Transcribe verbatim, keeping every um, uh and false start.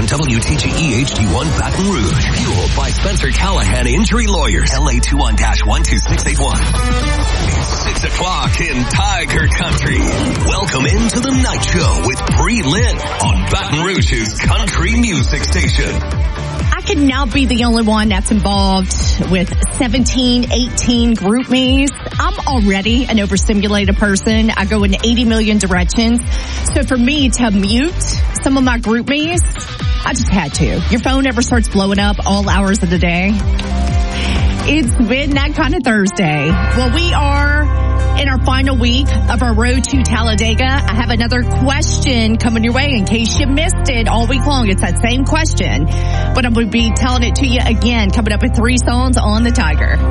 W T G E H D one Baton Rouge. Fueled by Spencer Callahan Injury Lawyers. L A two one one two six eight one. It's six o'clock in Tiger Country. Welcome into the night show with Bree Lynn on Baton Rouge's country music station. I could not be the only one that's involved with seventeen, eighteen group me's. I'm already an overstimulated person. I go in eighty million directions. So for me to mute some of my group me's, I just had to. Your phone never starts blowing up all hours of the day. It's been that kind of Thursday. Well, we are in our final week of our road to Talladega. I have another question coming your way in case you missed it all week long. It's that same question, but I'm going to be telling it to you again coming up at three songs on the Tiger.